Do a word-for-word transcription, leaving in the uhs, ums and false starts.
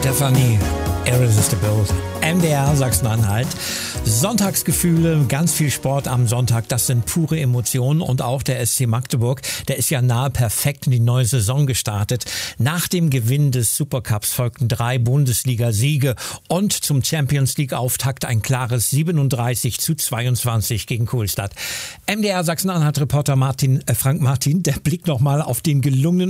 Stefanie, Irresistible, M D R Sachsen-Anhalt. Sonntagsgefühle, ganz viel Sport am Sonntag, das sind pure Emotionen. Und auch der S C Magdeburg, der ist ja nahe perfekt in die neue Saison gestartet. Nach dem Gewinn des Supercups folgten drei Bundesliga-Siege und zum Champions-League-Auftakt ein klares siebenunddreißig zu zweiundzwanzig gegen Kohlstadt. M D R Sachsen-Anhalt-Reporter Martin, äh Frank Martin, der blickt nochmal auf den gelungenen